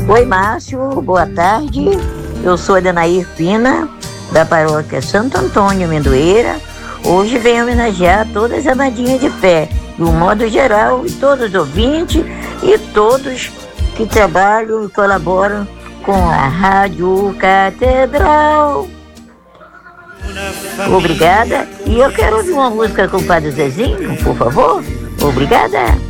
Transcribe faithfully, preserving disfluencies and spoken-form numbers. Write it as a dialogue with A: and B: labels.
A: Oi, Márcio, boa tarde. Eu sou a Denair Pina, da paróquia Santo Antônio Amendoeira. Hoje venho homenagear todas as amadinhas de fé, de um modo geral, e todos os ouvintes e todos que trabalham e colaboram com a Rádio Catedral. Obrigada. E eu quero ouvir uma música com o Padre Zezinho, por favor. Obrigada.